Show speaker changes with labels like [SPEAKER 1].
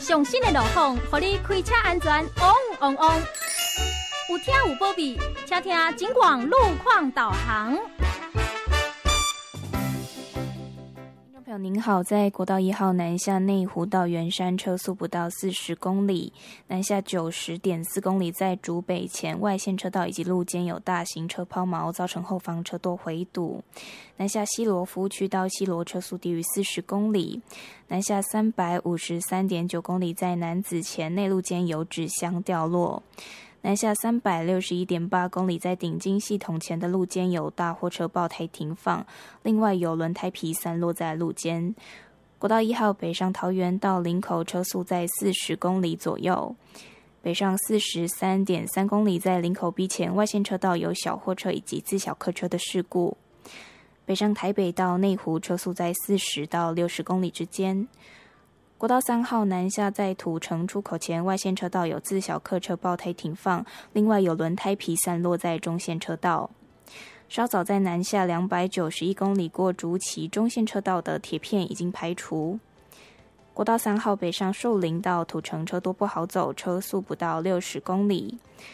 [SPEAKER 1] 上新的路况，让你开车安全旺旺旺。有听有保庇，请听警广路况导航。
[SPEAKER 2] 朋友您好，在国道1号南下内湖到圆山车速不到40公里，南下90.4公里，在竹北前外线车道以及路肩有大型车抛锚，造成后方车多回堵。南下西螺服务区到西螺车速低于40公里，南下353.9公里，在南子前内路间有纸箱掉落。南下361.8公里，在顶金系统前的路肩有大货车爆胎停放，另外有轮胎皮散落在路肩。国道1号北上桃园到林口车速在40公里左右，北上43.3公里，在林口 B 前外线车道有小货车以及自小客车的事故。北上台北到内湖车速在40到60公里之间。国道3号南下在土城出口前外线车道有自小客车爆胎停放，另外有轮胎皮散落在中线车道。稍早在南下291公里过竹崎中线车道的铁片已经排除。国道3号北上树林到土城车多不好走，车速不到60公里。